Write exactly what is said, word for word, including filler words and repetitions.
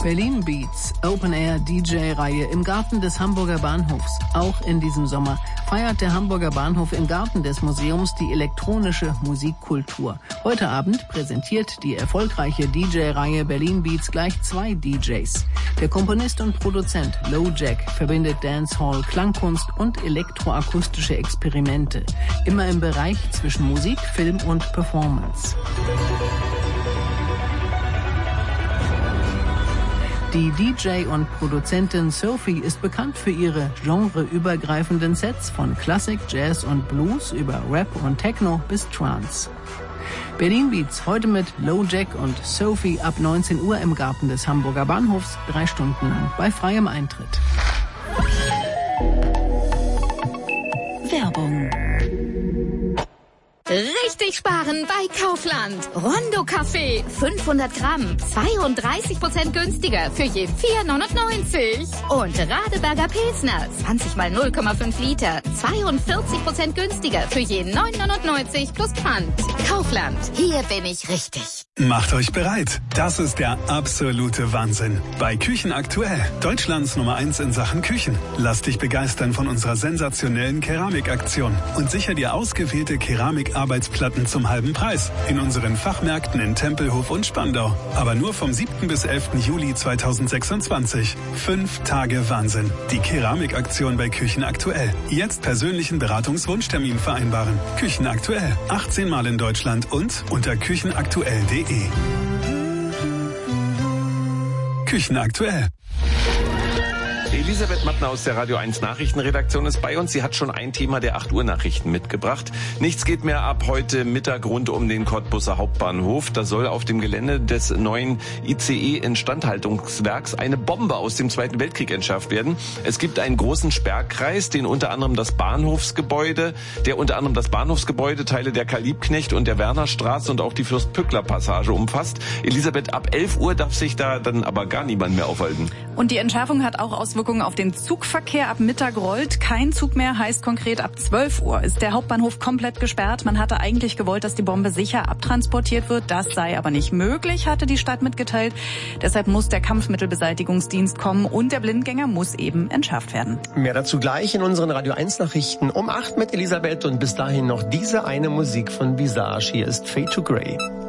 Berlin Beats, Open-Air-D J-Reihe im Garten des Hamburger Bahnhofs. Auch in diesem Sommer feiert der Hamburger Bahnhof im Garten des Museums die elektronische Musikkultur. Heute Abend präsentiert die erfolgreiche D J-Reihe Berlin Beats gleich zwei D Js. Der Komponist und Produzent LoJack verbindet Dancehall, Klangkunst und elektroakustische Experimente. Immer im Bereich zwischen Musik, Film und Performance. Die D J und Produzentin Sophie ist bekannt für ihre genreübergreifenden Sets von Klassik, Jazz und Blues über Rap und Techno bis Trance. Berlin Beats heute mit LoJack und Sophie ab neunzehn Uhr im Garten des Hamburger Bahnhofs, drei Stunden lang bei freiem Eintritt. Werbung. Richtig sparen bei Kaufland. Rondo Kaffee, fünfhundert Gramm, zweiunddreißig Prozent günstiger für je vier neunundneunzig. Und Radeberger Pilsner, zwanzig mal null Komma fünf Liter, zweiundvierzig Prozent günstiger für je neun neunundneunzig plus Pfand. Kaufland, hier bin ich richtig. Macht euch bereit. Das ist der absolute Wahnsinn. Bei Küchen aktuell, Deutschlands Nummer eins in Sachen Küchen. Lass dich begeistern von unserer sensationellen Keramikaktion und sicher dir ausgewählte Keramikarbeitsplatten zum halben Preis in unseren Fachmärkten in Tempelhof und Spandau. Aber nur vom siebten bis elften Juli zweitausendsechsundzwanzig. Fünf Tage Wahnsinn. Die Keramikaktion bei Küchen aktuell. Jetzt persönlichen Beratungswunschtermin vereinbaren. Küchen aktuell. achtzehn Mal in Deutschland und unter küchenaktuell punkt de. Küchen aktuell. Elisabeth Mattner aus der Radio eins Nachrichtenredaktion ist bei uns. Sie hat schon ein Thema der acht Uhr Nachrichten mitgebracht. Nichts geht mehr ab heute Mittag rund um den Cottbuser Hauptbahnhof. Da soll auf dem Gelände des neuen I C E-Instandhaltungswerks eine Bombe aus dem Zweiten Weltkrieg entschärft werden. Es gibt einen großen Sperrkreis, den unter anderem das Bahnhofsgebäude, der unter anderem das Bahnhofsgebäude, Teile der Karl-Liebknecht und der Wernerstraße und auch die Fürst-Pückler-Passage umfasst. Elisabeth, ab elf Uhr darf sich da dann aber gar niemand mehr aufhalten. Und die Entschärfung hat auch Auswirkungen auf den Zugverkehr. Ab Mittag rollt kein Zug mehr, heißt konkret ab zwölf Uhr ist der Hauptbahnhof komplett gesperrt. Man hatte eigentlich gewollt, dass die Bombe sicher abtransportiert wird. Das sei aber nicht möglich, hatte die Stadt mitgeteilt. Deshalb muss der Kampfmittelbeseitigungsdienst kommen und der Blindgänger muss eben entschärft werden. Mehr dazu gleich in unseren Radio eins Nachrichten um acht mit Elisabeth und bis dahin noch diese eine Musik von Visage. Hier ist Fade to Grey.